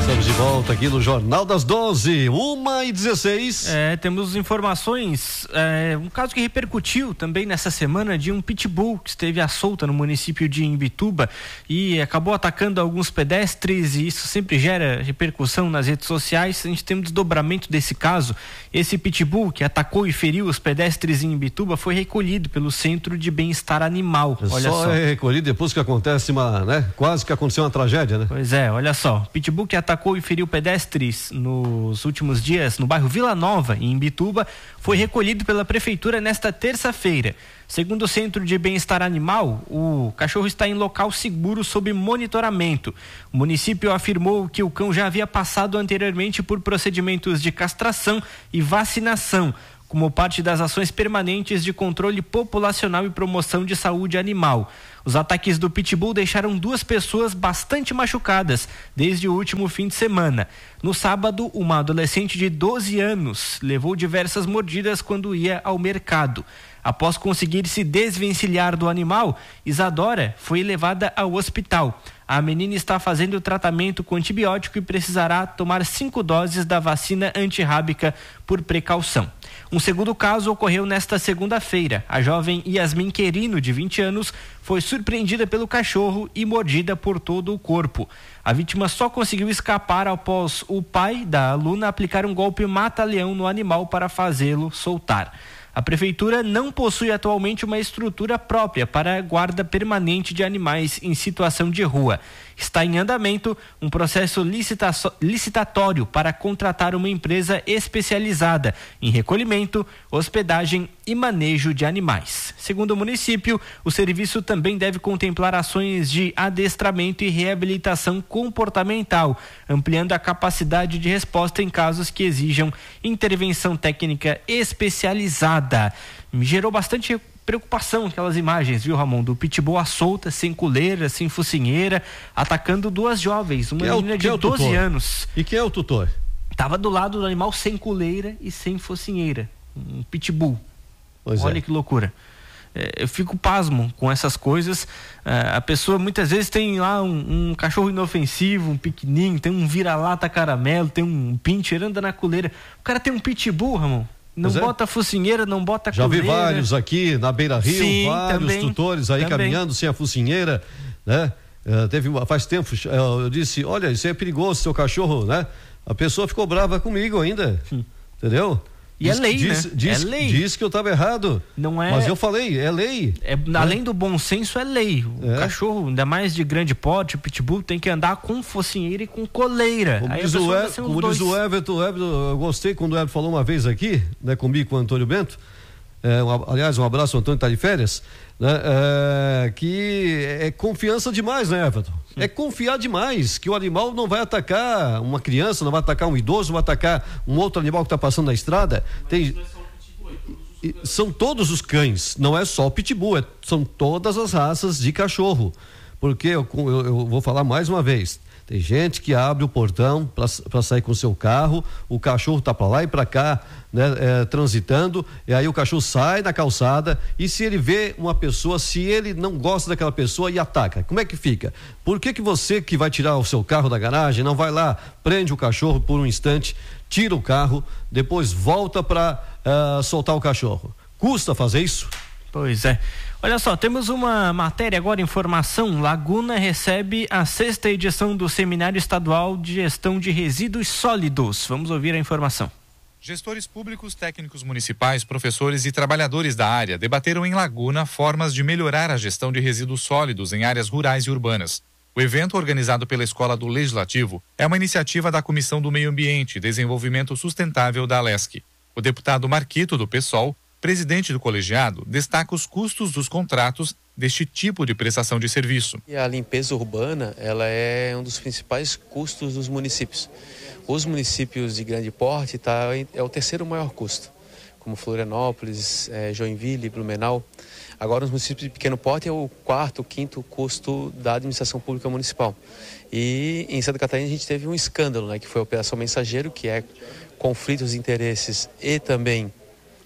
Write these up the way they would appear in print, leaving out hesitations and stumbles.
Estamos de volta aqui no Jornal das 12, 1h16. Temos informações, um caso que repercutiu também nessa semana de um pitbull que esteve à solta no município de Imbituba e acabou atacando alguns pedestres, e isso sempre gera repercussão nas redes sociais. A gente tem um desdobramento desse caso. Esse pitbull que atacou e feriu os pedestres em Imbituba foi recolhido pelo Centro de Bem-Estar Animal. Olha só. É recolhido depois que acontece quase que aconteceu uma tragédia, né? Pois é, olha só, pitbull que atacou e feriu pedestres nos últimos dias no bairro Vila Nova, em Imbituba, foi recolhido pela prefeitura nesta terça-feira. Segundo o Centro de Bem-Estar Animal, o cachorro está em local seguro sob monitoramento. O município afirmou que o cão já havia passado anteriormente por procedimentos de castração e vacinação, como parte das ações permanentes de controle populacional e promoção de saúde animal. Os ataques do pitbull deixaram 2 pessoas bastante machucadas desde o último fim de semana. No sábado, uma adolescente de 12 anos levou diversas mordidas quando ia ao mercado. Após conseguir se desvencilhar do animal, Isadora foi levada ao hospital. A menina está fazendo tratamento com antibiótico e precisará tomar 5 doses da vacina antirrábica por precaução. Um segundo caso ocorreu nesta segunda-feira. A jovem Yasmin Querino, de 20 anos, foi surpreendida pelo cachorro e mordida por todo o corpo. A vítima só conseguiu escapar após o pai da aluna aplicar um golpe mata-leão no animal para fazê-lo soltar. A prefeitura não possui atualmente uma estrutura própria para a guarda permanente de animais em situação de rua. Está em andamento um processo licitatório para contratar uma empresa especializada em recolhimento, hospedagem e manejo de animais. Segundo o município, o serviço também deve contemplar ações de adestramento e reabilitação comportamental, ampliando a capacidade de resposta em casos que exijam intervenção técnica especializada. Me gerou bastante preocupação aquelas imagens, viu, Ramon, do pitbull à solta, sem coleira, sem focinheira, atacando 2 jovens, uma menina de 12 anos. E quem é o tutor? Tava do lado do animal sem coleira e sem focinheira, um pitbull. Olha que loucura. Eu fico pasmo com essas coisas. A pessoa muitas vezes tem lá um cachorro inofensivo, um pequenininho, tem um vira-lata caramelo, tem um pincher, anda na coleira. O cara tem um pitbull, Ramon. Não bota focinheira, não bota coleira. Já vi vários aqui na Beira Rio, sim, vários tutores aí caminhando sem a focinheira, né? Faz tempo, eu disse, olha, isso é perigoso, seu cachorro, né? A pessoa ficou brava comigo ainda, entendeu? E é lei, né? É lei. Diz que eu estava errado. Não é... Mas eu falei, é lei. Além do bom senso, é lei. O cachorro, ainda mais de grande porte, o pitbull, tem que andar com focinheira e com coleira. Como diz o Everton, eu gostei quando o Everton falou uma vez aqui, né, comigo com o Antônio Bento. Aliás, um abraço, o Antônio está de férias, né, que é confiança demais, né, Everton? É confiar demais que o animal não vai atacar uma criança, não vai atacar um idoso, não vai atacar um outro animal que está passando na estrada. São todos os cães, não é só o pitbull, são todas as raças de cachorro. Porque eu vou falar mais uma vez. Tem gente que abre o portão para sair com o seu carro, o cachorro tá para lá e para cá, né, transitando, e aí o cachorro sai na calçada, e se ele vê uma pessoa, se ele não gosta daquela pessoa e ataca, como é que fica? Por que você que vai tirar o seu carro da garagem não vai lá, prende o cachorro por um instante, tira o carro, depois volta para soltar o cachorro? Custa fazer isso? Pois é. Olha só, temos uma matéria agora, informação. Laguna recebe a 6ª edição do Seminário Estadual de Gestão de Resíduos Sólidos. Vamos ouvir a informação. Gestores públicos, técnicos municipais, professores e trabalhadores da área debateram em Laguna formas de melhorar a gestão de resíduos sólidos em áreas rurais e urbanas. O evento, organizado pela Escola do Legislativo, é uma iniciativa da Comissão do Meio Ambiente e Desenvolvimento Sustentável da Alesc. O deputado Marquito, do PSOL, presidente do colegiado, destaca os custos dos contratos deste tipo de prestação de serviço. E a limpeza urbana, ela é um dos principais custos dos municípios. Os municípios de grande porte é o 3º maior custo, como Florianópolis, Joinville, Blumenau. Agora, os municípios de pequeno porte é o 4º, 5º custo da administração pública municipal. E em Santa Catarina a gente teve um escândalo, né, que foi a Operação Mensageiro, que é conflitos de interesses e também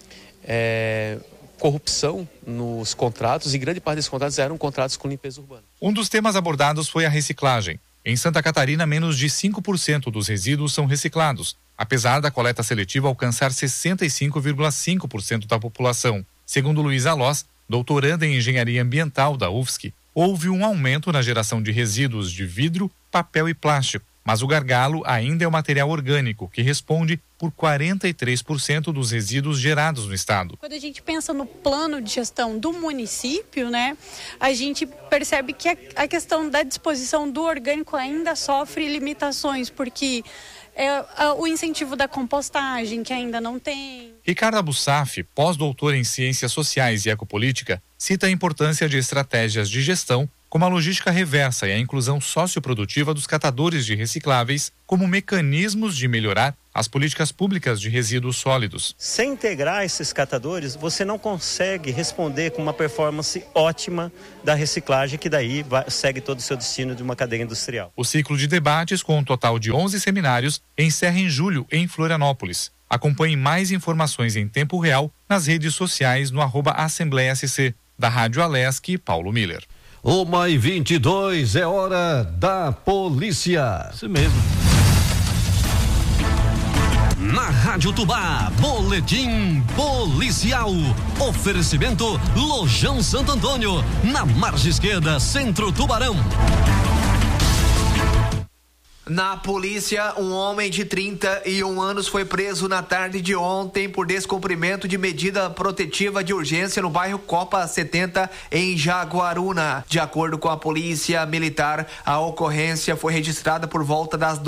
corrupção nos contratos, e grande parte desses contratos eram contratos com limpeza urbana. Um dos temas abordados foi a reciclagem. Em Santa Catarina, menos de 5% dos resíduos são reciclados, apesar da coleta seletiva alcançar 65,5% da população. Segundo Luísa Loz, doutoranda em Engenharia Ambiental da UFSC, houve um aumento na geração de resíduos de vidro, papel e plástico, mas o gargalo ainda é o material orgânico, que responde por 43% dos resíduos gerados no estado. Quando a gente pensa no plano de gestão do município, né, a gente percebe que a questão da disposição do orgânico ainda sofre limitações, porque o incentivo da compostagem, que ainda não tem. Ricardo Abussaf, pós-doutor em Ciências Sociais e Ecopolítica, cita a importância de estratégias de gestão, como a logística reversa e a inclusão socioprodutiva dos catadores de recicláveis, como mecanismos de melhorar as políticas públicas de resíduos sólidos. Sem integrar esses catadores, você não consegue responder com uma performance ótima da reciclagem, que daí segue todo o seu destino de uma cadeia industrial. O ciclo de debates, com um total de 11 seminários, encerra em julho em Florianópolis. Acompanhe mais informações em tempo real nas redes sociais no @AssembleiaSC. Da Rádio Alesc, Paulo Miller. 1h22, é hora da polícia. Isso mesmo. Na Rádio Tubá, boletim policial. Oferecimento Lojão Santo Antônio, na margem esquerda, Centro Tubarão. Na polícia, um homem de 31 anos foi preso na tarde de ontem por descumprimento de medida protetiva de urgência no bairro Copa 70, em Jaguaruna. De acordo com a polícia militar, a ocorrência foi registrada por volta das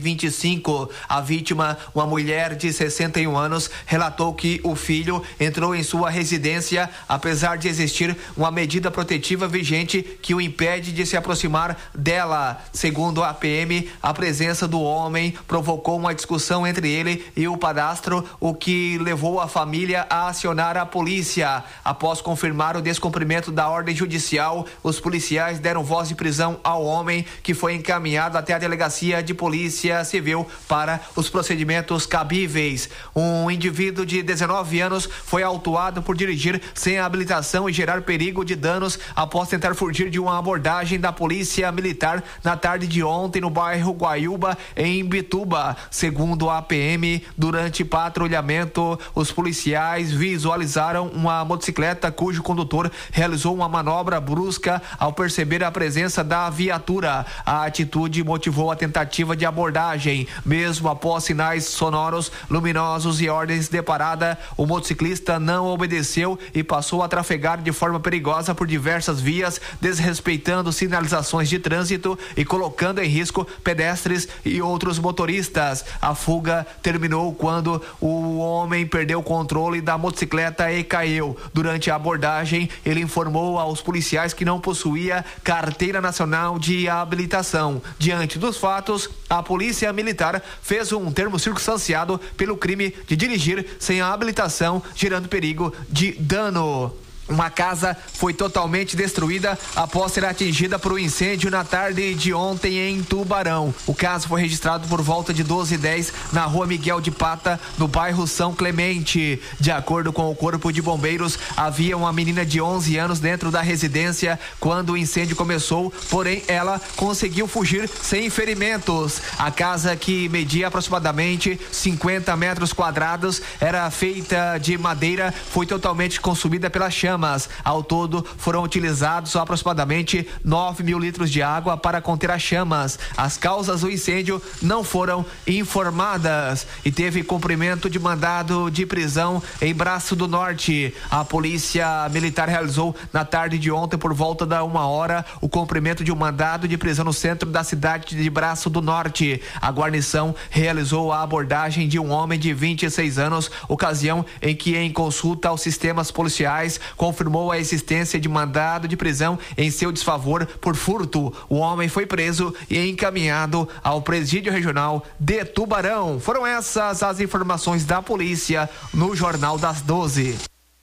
12h25. A vítima, uma mulher de 61 anos, relatou que o filho entrou em sua residência, apesar de existir uma medida protetiva vigente que o impede de se aproximar dela. Segundo a PM, a presença do homem provocou uma discussão entre ele e o padrasto, o que levou a família a acionar a polícia. Após confirmar o descumprimento da ordem judicial, os policiais deram voz de prisão ao homem, que foi encaminhado até a delegacia de polícia civil para os procedimentos cabíveis. Um indivíduo de 19 anos foi autuado por dirigir sem habilitação e gerar perigo de danos após tentar fugir de uma abordagem da polícia militar na tarde de ontem no bairro Guaiúba, em Bituba. Segundo a PM, durante patrulhamento, os policiais visualizaram uma motocicleta cujo condutor realizou uma manobra brusca ao perceber a presença da viatura. A atitude motivou a tentativa de abordagem. Mesmo após sinais sonoros, luminosos e ordens de parada, o motociclista não obedeceu e passou a trafegar de forma perigosa por diversas vias, desrespeitando sinalizações de trânsito e colocando em risco pedestres e outros motoristas. A fuga terminou quando o homem perdeu o controle da motocicleta e caiu. Durante a abordagem, ele informou aos policiais que não possuía carteira nacional de habilitação. Diante dos fatos, a polícia militar fez um termo circunstanciado pelo crime de dirigir sem a habilitação, gerando perigo de dano. Uma casa foi totalmente destruída após ser atingida por um incêndio na tarde de ontem em Tubarão. O caso foi registrado por volta de 12h10 na rua Miguel de Pata, no bairro São Clemente. De acordo com o Corpo de Bombeiros, havia uma menina de 11 anos dentro da residência quando o incêndio começou, porém ela conseguiu fugir sem ferimentos. A casa, que media aproximadamente 50 metros quadrados, era feita de madeira, foi totalmente consumida pelas chamas. Ao todo, foram utilizados aproximadamente 9 mil litros de água para conter as chamas. As causas do incêndio não foram informadas e teve cumprimento de mandado de prisão em Braço do Norte. A polícia militar realizou na tarde de ontem, por volta da 1h, o cumprimento de um mandado de prisão no centro da cidade de Braço do Norte. A guarnição realizou a abordagem de um homem de 26 anos, ocasião em que, em consulta aos sistemas policiais, confirmou a existência de mandado de prisão em seu desfavor por furto. O homem foi preso e encaminhado ao presídio regional de Tubarão. Foram essas as informações da polícia no Jornal das 12.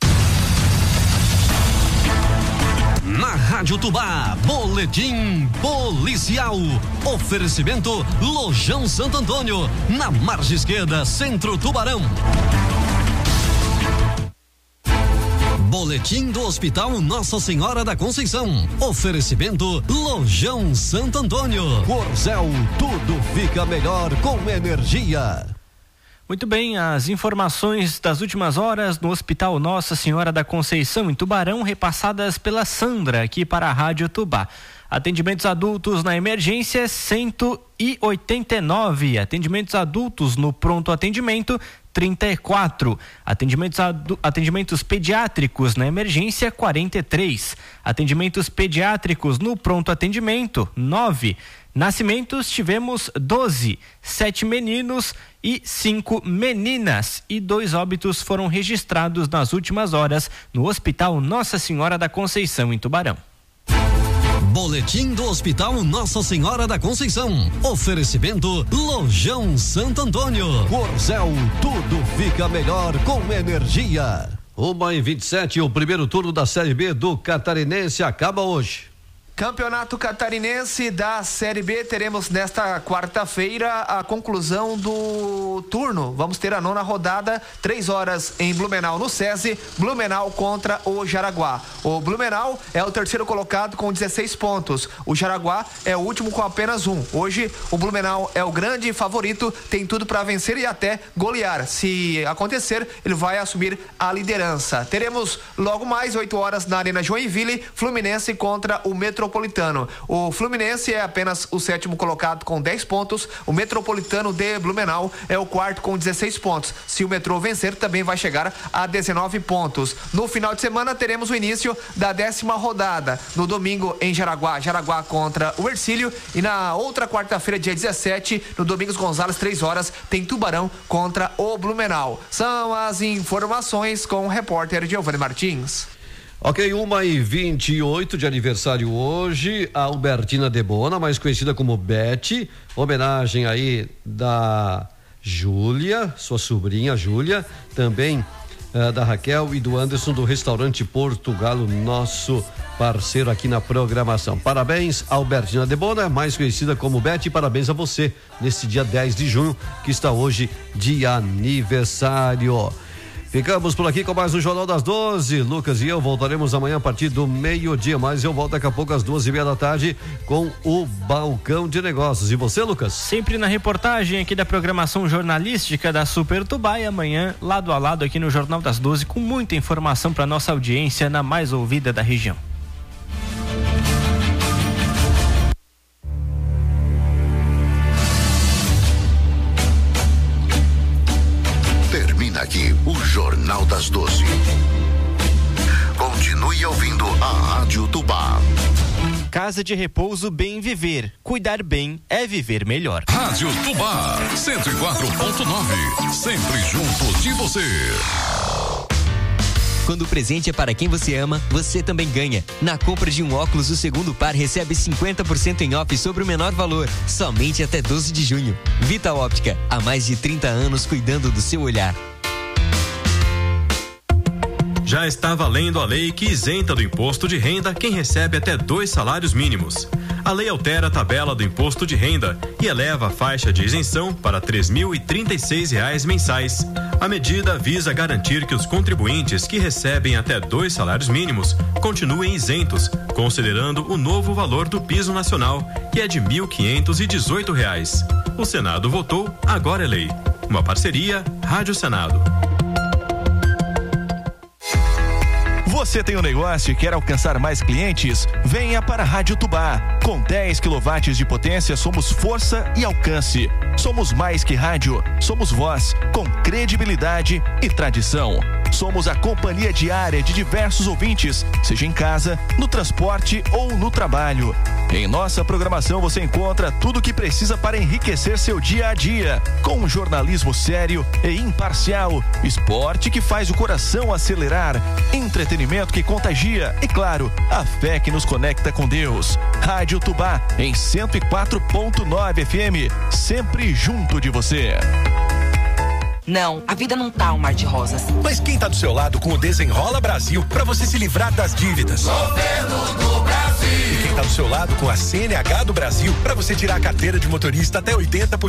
Na Rádio Tubá, boletim policial. Oferecimento Lojão Santo Antônio, na margem esquerda, Centro Tubarão. Boletim do Hospital Nossa Senhora da Conceição. Oferecimento Lojão Santo Antônio. Corzel, tudo fica melhor com energia. Muito bem, as informações das últimas horas no Hospital Nossa Senhora da Conceição, em Tubarão, repassadas pela Sandra, aqui para a Rádio Tubá. Atendimentos adultos na emergência, 189. Atendimentos adultos no pronto atendimento, 34. Atendimentos pediátricos na emergência, 43. Atendimentos pediátricos no pronto atendimento, 9. Nascimentos tivemos 12, 7 meninos e 5 meninas, e 2 óbitos foram registrados nas últimas horas no Hospital Nossa Senhora da Conceição, em Tubarão. Boletim do Hospital Nossa Senhora da Conceição. Oferecimento Lojão Santo Antônio. Corzel, tudo fica melhor com energia. 1h27, o primeiro turno da Série B do Catarinense acaba hoje. Campeonato Catarinense da Série B, teremos nesta quarta-feira a conclusão do turno. Vamos ter a 9ª rodada, 3 horas em Blumenau, no SESI, Blumenau contra o Jaraguá. O Blumenau é o terceiro colocado com 16 pontos. O Jaraguá é o último com apenas 1. Hoje, o Blumenau é o grande favorito, tem tudo para vencer e até golear. Se acontecer, ele vai assumir a liderança. Teremos logo mais 8 horas na Arena Joinville, Fluminense contra o Metropolitano. O Fluminense é apenas o 7º colocado com 10 pontos. O Metropolitano de Blumenau é o 4º com 16 pontos. Se o Metrô vencer, também vai chegar a 19 pontos. No final de semana, teremos o início da 10ª rodada. No domingo, em Jaraguá contra o Hercílio. E na outra quarta-feira, dia 17, no Domingos Gonzalez, 3 horas, tem Tubarão contra o Blumenau. São as informações com o repórter Giovanni Martins. Ok, 1h28 de aniversário hoje, a Albertina Debona, mais conhecida como Beth, homenagem aí da Júlia, sua sobrinha Júlia, também da Raquel e do Anderson do restaurante Portugal, nosso parceiro aqui na programação. Parabéns, Albertina Debona, mais conhecida como Beth, e parabéns a você nesse dia 10 de junho, que está hoje de aniversário. Ficamos por aqui com mais um Jornal das 12. Lucas e eu voltaremos amanhã a partir do meio-dia, mas eu volto daqui a pouco às 2:30 da tarde com o Balcão de Negócios. E você, Lucas? Sempre na reportagem aqui da programação jornalística da Super Tubá, e amanhã lado a lado aqui no Jornal das 12 com muita informação para nossa audiência na mais ouvida da região. Aqui, o Jornal das 12. Continue ouvindo a Rádio Tubá. Casa de Repouso Bem Viver. Cuidar bem é viver melhor. Rádio Tubá 104.9. Sempre junto de você. Quando o presente é para quem você ama, você também ganha. Na compra de um óculos, o segundo par recebe 50% em off sobre o menor valor. Somente até 12 de junho. Vita Óptica, há mais de 30 anos cuidando do seu olhar. Já está valendo a lei que isenta do imposto de renda quem recebe até 2 salários mínimos. A lei altera a tabela do imposto de renda e eleva a faixa de isenção para R$ 3.036 mensais. A medida visa garantir que os contribuintes que recebem até 2 salários mínimos continuem isentos, considerando o novo valor do piso nacional, que é de R$ 1.518. O Senado votou, agora é lei. Uma parceria Rádio Senado. Você tem um negócio e quer alcançar mais clientes? Venha para a Rádio Tubá. Com 10 kW de potência, somos força e alcance. Somos mais que rádio, somos voz, com credibilidade e tradição. Somos a companhia diária de diversos ouvintes, seja em casa, no transporte ou no trabalho. Em nossa programação você encontra tudo o que precisa para enriquecer seu dia a dia, com um jornalismo sério e imparcial, esporte que faz o coração acelerar, entretenimento que contagia e, claro, a fé que nos conecta com Deus. Rádio Tubá em 104.9 FM, sempre junto de você. Não, a vida não tá um mar de rosas. Mas quem tá do seu lado com o Desenrola Brasil pra você se livrar das dívidas? Governo do Brasil. E quem tá do seu lado com a CNH do Brasil pra você tirar a carteira de motorista até 80%